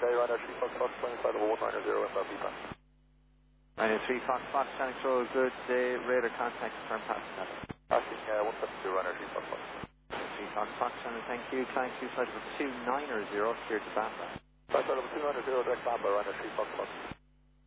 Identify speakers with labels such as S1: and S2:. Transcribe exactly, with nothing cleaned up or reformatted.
S1: Okay, runner three Fox Fox, inside of one nine zero, inside V-Pan.
S2: nine three Fox Fox, Channel Control, good day, radar contact, confirm passing level.
S1: Passing uh, one seven two, runner three Fox Fox.
S2: three Fox Fox, Channel, thank you, climb two flight level two nine zero, clear to Bamba.
S1: Flight level two nine zero, direct Bamba, runner three Fox Fox.